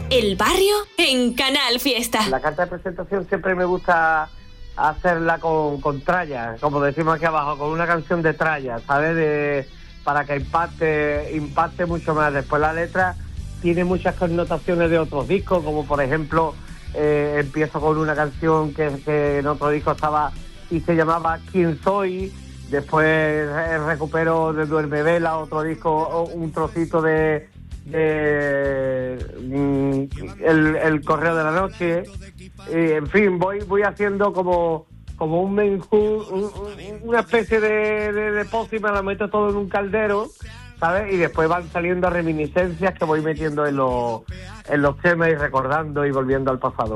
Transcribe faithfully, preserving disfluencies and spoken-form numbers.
El barrio en Canal Fiesta. La carta de presentación siempre me gusta hacerla con, con tralla, como decimos aquí abajo, con una canción de tralla, ¿sabes? De, para que impacte, impacte mucho más. Después la letra tiene muchas connotaciones de otros discos, como por ejemplo, eh, empiezo con una canción que, que en otro disco estaba y se llamaba ¿Quién soy? Después eh, recupero de Duerme Vela, otro disco, un trocito de... de mm, el, el Correo de la Noche, y, en fin, voy voy haciendo como como un menjú, un, un, una especie de, de, de pócima, la meto todo en un caldero, ¿sabes? Y después van saliendo reminiscencias que voy metiendo en los en los temas y recordando y volviendo al pasado.